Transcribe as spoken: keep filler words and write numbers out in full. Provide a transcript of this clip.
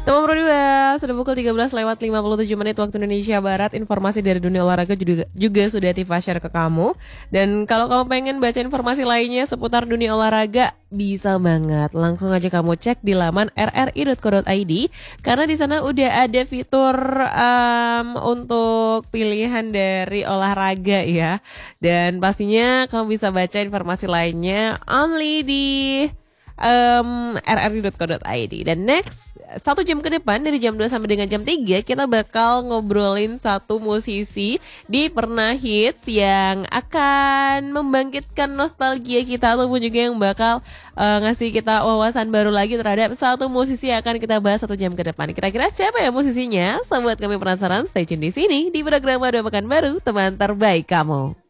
Teman Pro dua, sudah pukul tiga belas lewat lima puluh tujuh menit waktu Indonesia Barat. Informasi dari dunia olahraga juga, juga sudah Tifa share ke kamu. Dan kalau kamu pengen baca informasi lainnya seputar dunia olahraga, bisa banget. Langsung aja kamu cek di laman r r i dot co dot i d. Karena di sana udah ada fitur um, untuk pilihan dari olahraga ya. Dan pastinya kamu bisa baca informasi lainnya only di Um, r r i dot co dot i d. Dan next, satu jam ke depan dari jam dua sampai dengan jam tiga kita bakal ngobrolin satu musisi di Pernah Hits yang akan membangkitkan nostalgia kita, ataupun juga yang bakal uh, ngasih kita wawasan baru lagi terhadap satu musisi yang akan kita bahas satu jam ke depan. Kira-kira siapa ya musisinya? Sobat kami penasaran, stay tune di sini di program Ada Pekan Baru, teman terbaik kamu.